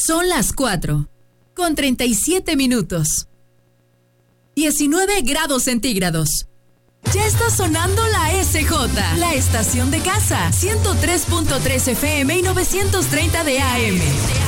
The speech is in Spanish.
Son las 4:37. 19 grados centígrados. Ya está sonando la SJ, la estación de casa. 103.3 FM y 930 de AM.